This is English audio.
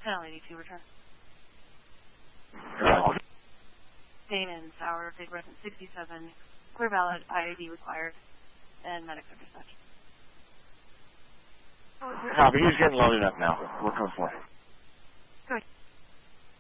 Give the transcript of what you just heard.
1082 return. Damon, Sour, Big Resident 67, clear valid, IAD required, and medics are dispatched. Copy, he's getting loaded up now. We're close for. Good.